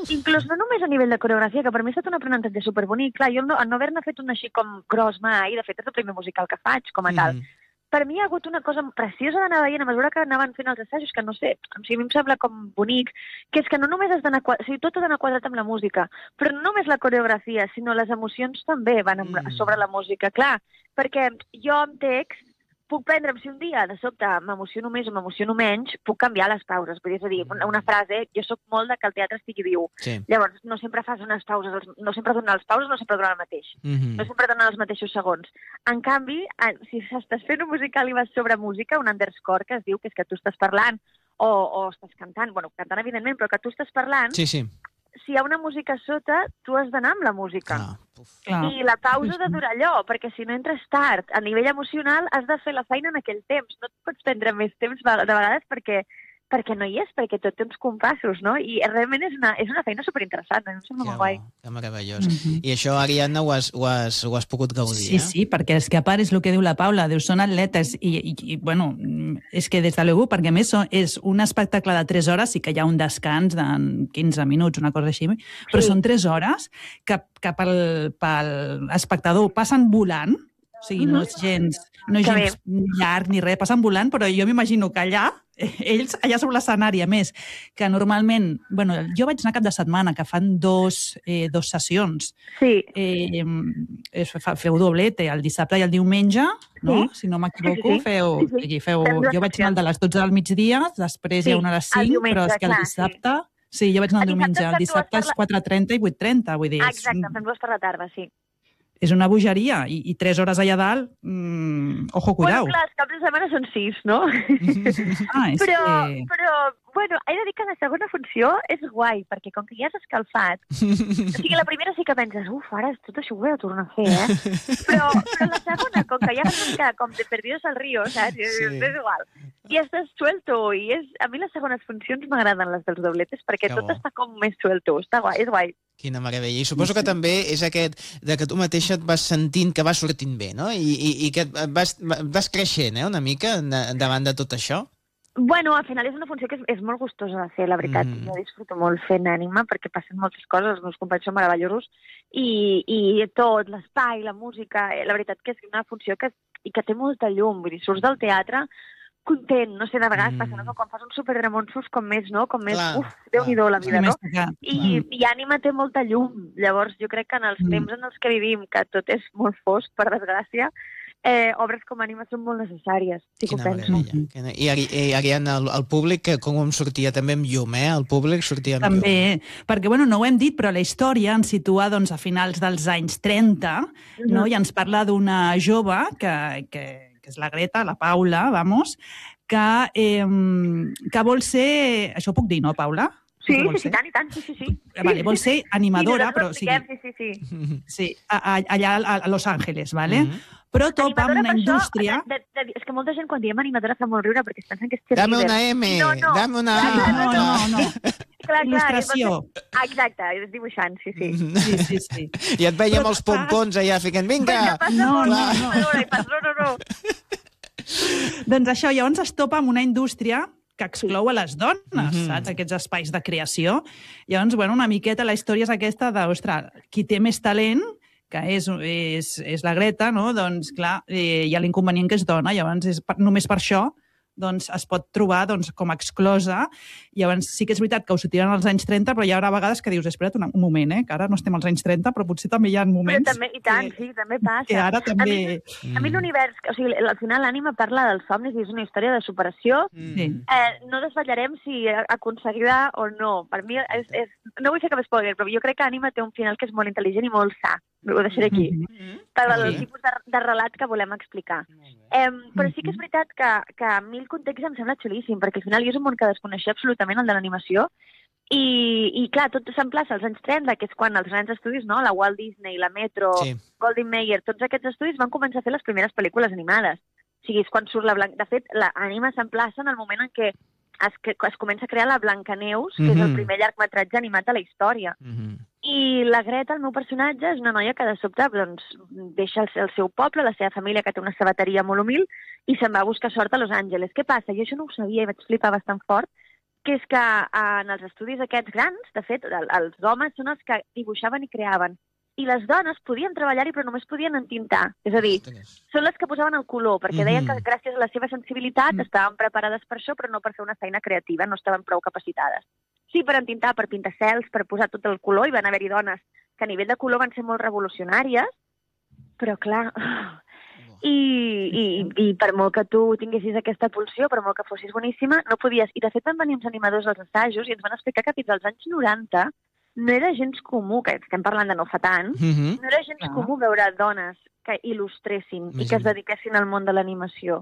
inclús no només a nivell de coreografia, que per mi ha estat un aprenentatge superbonic. Clar, jo no haver-ne fet un així com gros mai, de fet és el primer musical que faig com a tal. Per mi hi ha hagut una cosa preciosa d'anar veient a mesura que anaven fent els assajos, que no sé, a mi em sembla com bonic, que és que no només has d'anar... O sigui, tot ha d'anar quadrat amb la música, però no només la coreografia, sinó les emocions també van sobre la música. Clar, perquè jo amb text puc prendre'm, si un dia de sobte m'emociono més o m'emociono menys, puc canviar les pauses. Vull dir, és a dir, una frase, jo sóc molt de que el teatre estigui viu. Sí. Llavors, no sempre fas unes pauses, no sempre donen les pauses, no sempre donen el mateix. No sempre donen els mateixos segons. En canvi, si estàs fent un musical i vas sobre música, un underscore que es diu que és que tu estàs parlant o estàs cantant, bueno, cantant evidentment, però que tu estàs parlant, Sí, sí. si hi ha una música sota, tu has d'anar amb la música. Clar. I la pausa ha de durar allò, perquè si no entres tard, a nivell emocional, has de fer la feina en aquell temps. No et pots prendre més temps de vegades perquè no hi és, perquè tot té uns compassos, no? I realment és una feina superinteressant, em sembla molt guai. Que meravellós. I això, Ariadna, ho has pogut gaudir, Sí, perquè és que a part és el que diu la Paula, diu, són atletes i bueno, és que des de l'EU, perquè a més és un espectacle de 3 hores, sí que hi ha un descans de 15 minuts, una cosa així, però són 3 hores que pel espectador passen volant, o sigui, no és gens llarg ni res, passen volant, però jo m'imagino que ells allà sobre l'escenari, a més, que normalment... Bueno, jo vaig anar cap de setmana, que fan dos sessions. Sí. Feu doblete, el dissabte i el diumenge, no? Si no m'equivoco, feu... Jo vaig anar al de les 12 del migdia, després hi ha una a les 5, però és que el dissabte... Sí, jo vaig anar el diumenge. El dissabte és 4:30 i 8:30, vull dir... Exacte, fem 2 per la tarda, sí. És una bogeria, i 3 hores allà dalt, ojo, cuidao. Bueno, clar, els caps de setmana són 6, no? Però, bueno, he de dir que la segona funció és guai, perquè com que ja has escalfat, o sigui, la primera sí que penses, ara tot això ho he de tornar a fer, Però la segona, com que ja vas una com de perdidos al río, saps? Sí. És igual. I estàs suelto, i a mi les segones funcions m'agraden les dels dobletes, perquè tot està com més suelto, està guai, és guai. Quina meravella. I suposo que també és aquest de que tu mateixa et vas sentint que vas sortint bé, no? I que vas creixent, una mica, davant de tot això. Bueno, al final és una funció que és molt gustosa de fer, la veritat. Jo disfruto molt fent ànima perquè passen moltes coses, els meus companys són meravellosos i tot, l'espai, la música, la veritat que és una funció que té molta llum, vull dir, surts del teatre content, no sé, de vegades passa, no? Quan fas un superdramon surts com més, no? Com més, Déu-n'hi-do la vida, no? I ànima té molta llum. Llavors, jo crec que en els temps en els que vivim, que tot és molt fosc, per desgràcia, obres com ànima són molt necessàries, sí que ho penso. I Ariadna, el públic, com em sortia també amb llum, el públic sortia amb llum. També, perquè, bueno, no ho hem dit, però la història ens situa, doncs, a finals dels anys 30, no? I ens parla d'una jove que és la Greta, la Paula, vamos, que vol ser... Això ho puc dir, no, Paula? Sí, tant, sí. Vale, vol ser animadora, però... Sí, allà a Los Ángeles, vale? Però topa amb una indústria... És que molta gent quan diem animadora fa molt riure perquè es pensen que és cheerleader. Dame una M, dame una A. No. Il·lustració. Exacte, és dibuixant, sí. Sí. I et veiem els pompons allà ficant, vinga! No. Doncs això, llavors es topa amb una indústria que exclou a les dones, saps? Aquests espais de creació. Llavors, bueno, una miqueta la història és aquesta de, ostres, qui té més talent, que és la Greta, no? Doncs, clar, hi ha l'inconvenient que és dona, llavors només per això doncs es pot trobar com a exclosa. Llavors sí que és veritat que ho sortiran als anys 30, però hi haurà vegades que dius, espera't un moment, que ara no estem als anys 30, però potser també hi ha moments... Però també, i tant, sí, també passa. Que ara també... A mi l'univers, o sigui, al final l'ànima parla dels somnis i és una història de superació. No desvetllarem si aconseguirà o no. Per mi, no vull fer cap spoiler, però jo crec que Ànima té un final que és molt intel·ligent i molt sa. Ho deixaré aquí. Per el tipus de relat que volem explicar. Però sí que és veritat que a mi el context em sembla xulíssim, perquè al final jo és un món que desconeixia absolutament, el de l'animació, i clar, tot s'emplaça als anys 30, que és quan els grans estudis, no? La Walt Disney, la Metro, Golden Mayer, tots aquests estudis van començar a fer les primeres pel·lícules animades. O sigui, és quan surt la Blanca... De fet, l'ànima s'emplaça en el moment en què es comença a crear la Blancaneus, que és el primer llargmetratge animat a la història. I la Greta, el meu personatge, és una noia que de sobte deixa el seu poble, la seva família, que té una sabateria molt humil, i se'n va a buscar sort a Los Angeles. Què passa? Jo això no ho sabia i vaig flipar bastant fort, que és que en els estudis aquests grans, de fet, els homes són els que dibuixaven i creaven. I les dones podien treballar-hi però només podien entintar. És a dir, són les que posaven el color, perquè deien que gràcies a la seva sensibilitat estaven preparades per això, però no per fer una feina creativa, no estaven prou capacitades. Sí, per entintar, per pintar cels, per posar tot el color, i van haver-hi dones que a nivell de color van ser molt revolucionàries, però clar... I per molt que tu tinguessis aquesta pulsió, per molt que fossis boníssima, no podies... I de fet van venir uns animadors als assajos i ens van explicar que fins als anys 90 no era gens comú, que estem parlant de no fa tant, no era gens comú veure dones que il·lustressin i que es dediquessin al món de l'animació.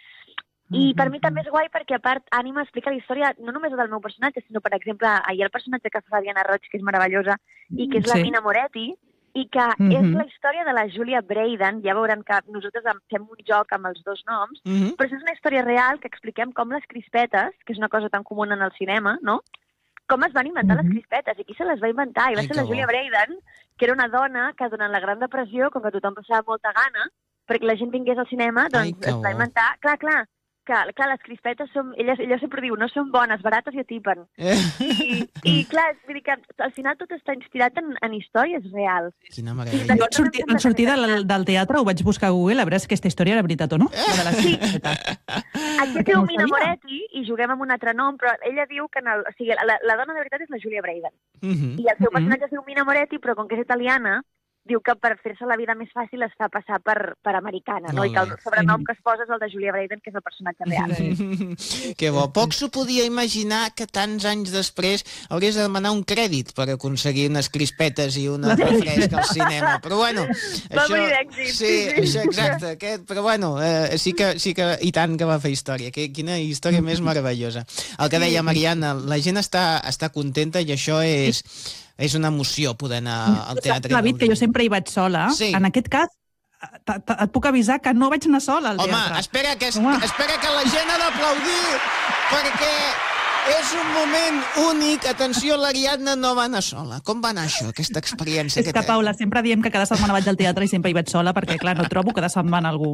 I per mi també és guai perquè, a part, Ànima explica la història no només del meu personatge, sinó, per exemple, ahir el personatge que fa Diana Roig, que és meravellosa, i que és la Mina Moretti, i que és la història de la Julia Brayden. Ja veuran que nosaltres fem un joc amb els dos noms, però és una història real que expliquem com les crispetes, que és una cosa tan comuna en el cinema, no?, com es van inventar les crispetes i qui se les va inventar. I va ser la Julia Brayden, que era una dona que durant la Gran Depressió, com que tothom passava molta gana, perquè la gent vingués al cinema, doncs es va inventar... Clar, les crispetes són... Ella sempre diu, no són bones, barates i atipen. I clar, vull dir que al final tot està inspirat en històries reals. Quina meravella. Jo al sortir del teatre ho vaig buscar a Google a veure si aquesta història era veritat o no. Sí. Aquí diu Mina Moretti i juguem amb un altre nom, però ella diu que... O sigui, la dona de veritat és la Julia Brayden. I el seu personatge es diu Mina Moretti, però com que és italiana, diu que per fer-se la vida més fàcil es fa passar per americana, no? I que el sobrenom que es posa és el de Julia Brayden, que és el personatge real. Que bo. Poc s'ho podia imaginar que tants anys després hauries de demanar un crèdit per aconseguir unes crispetes i una refresca al cinema. Però bueno, això... Sí, exacte. Però bueno, sí que i tant que va fer història. Quina història més meravellosa. El que deia Mariana, la gent està contenta i això és una emoció poder anar al teatre. David, que jo sempre hi vaig sola. Sí. En aquest cas, et puc avisar que no vaig anar sola al teatre. Home, espera que la gent ha d'aplaudir, perquè és un moment únic. Atenció, l'Ariadna no va anar sola. Com va anar això, aquesta experiència? És que, Paula, sempre diem que cada setmana vaig al teatre i sempre hi vaig sola, perquè, clar, no trobo cada setmana algú.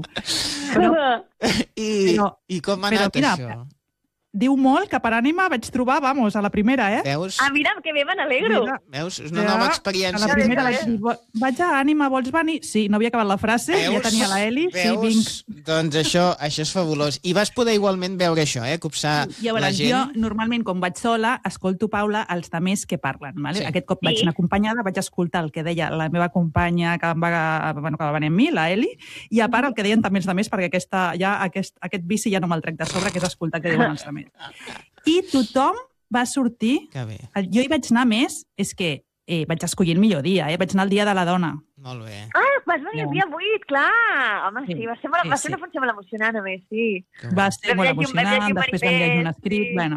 I com ha anat això? Diu molt que per Ànima vaig trobar, vamos, a la primera, Veus? Mira, que bé, me n'alegro. Veus? És una nova experiència. A la primera vaig dir, vaig a Ànima, vols venir? Sí, no havia acabat la frase, ja tenia la Eli. Sí, vinc. Doncs això és fabulós. I vas poder igualment veure això, copsar la gent. Jo, normalment, com vaig sola, escolto, Paula, els demés que parlen. Vale? Aquest cop vaig anar acompanyada, vaig escoltar el que deia la meva companya que va venir amb mi, la Eli, i a part el que deien també els demés, perquè aquest vici ja no me'l trec de sobre, que és escoltar què diuen els demés. I tothom va sortir... Jo hi vaig anar més, és que vaig escollir el millor dia, vaig anar el dia de la dona. Molt bé. Vas venir el dia 8, clar! Home, sí, va ser una funció molt emocionant, a més, sí. Va ser molt emocionant, després vam llegir un escrit, bueno...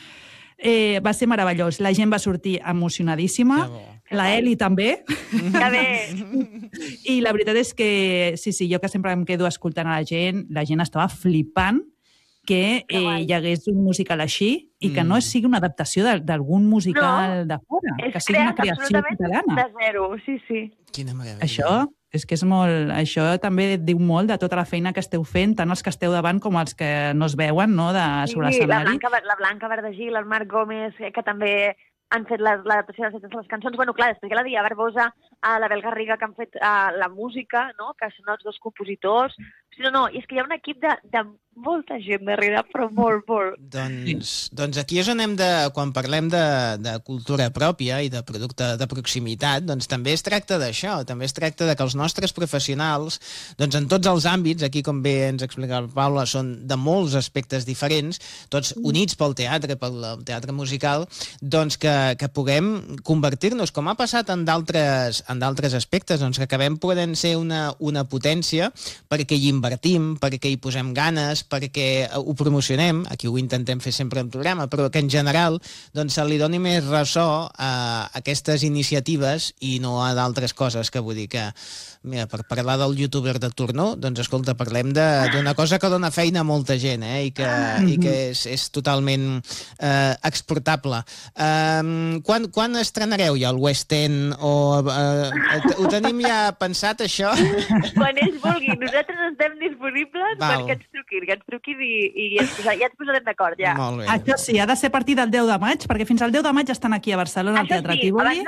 va ser meravellós. La gent va sortir emocionadíssima. La Eli també. Que bé! I la veritat és que, sí, jo que sempre em quedo escoltant a la gent estava flipant que hi hagués un musical així i que no sigui una adaptació d'algun musical de fora, que sigui una creació catalana. De zero, sí. Quina meravella. Això és que és molt... Això també diu molt de tota la feina que esteu fent, tant els que esteu davant com els que no es veuen, no?, sobre l'escenari. La Blanca Verdagil, el Marc Gómez, que també han fet l'adaptació de les cançons. Bueno, clar, després hi ha la Dia Barbosa, l'Abel Garriga, que han fet la música, no?, que són els dos compositors. No, i és que hi ha un equip de molta gent darrere, però molt. Doncs aquí és on hem de, quan parlem de cultura pròpia i de producte de proximitat, doncs també es tracta d'això, també es tracta de que els nostres professionals, doncs en tots els àmbits, aquí com bé ens explicava el Paula, són de molts aspectes diferents, tots units pel teatre musical, doncs que puguem convertir-nos, com ha passat en d'altres aspectes, doncs que acabem podent ser una potència perquè hi invertim, perquè hi posem ganes, perquè ho promocionem, aquí ho intentem fer sempre en programa, però que en general doncs, se li doni més ressò a aquestes iniciatives i no a d'altres coses, que vull dir que, mira, per parlar del youtuber de turno, doncs escolta, parlem d'una cosa que dona feina a molta gent, i que és totalment exportable. Quan estrenareu ja el West End? Ho tenim ja pensat, això? Quan ells vulguin. Nosaltres estem disponibles perquè ens truquin, que ens truquis i ja ens posarem d'acord, ja. Molt bé. Això sí, ha de ser a partir del 10 de maig, perquè fins al 10 de maig estan aquí a Barcelona, al Teatre Tívoli.